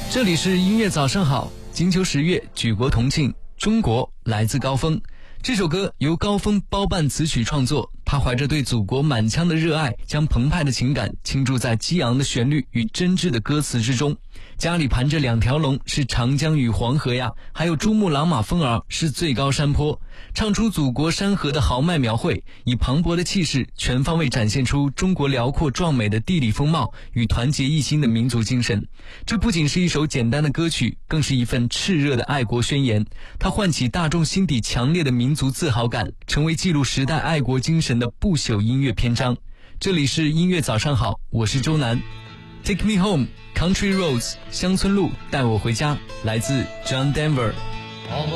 这里是音乐早上好，金秋10月，举国同庆，中国来自高峰。这首歌由高峰包办词曲创作，他怀着对祖国满腔的热爱，将澎湃的情感倾注在激昂的旋律与真挚的歌词之中。家里盘着2条龙，是长江与黄河呀，还有珠穆朗玛峰儿，是最高山坡，唱出祖国山河的豪迈描绘，以磅礴的气势全方位展现出中国辽阔壮美的地理风貌与团结一心的民族精神。这不仅是一首简单的歌曲，更是一份炽热的爱国宣言，它唤起大众心底强烈的民族自豪感，成为记录时代爱国精神的不朽音乐篇章。这里是音乐早上好，我是周南。 Take me home, Country Roads， 乡村路带我回家，来自 John Denver。